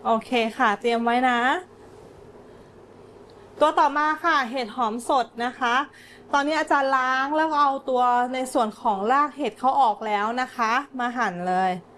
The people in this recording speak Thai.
โอเคค่ะเตรียมไว้นะ ตัวต่อมาค่ะเห็ดหอมสดนะคะตอนนี้อาจารย์ล้างแล้วก็เอาตัวในส่วนของรากเห็ดเขาออกแล้วนะคะมาหั่นเลย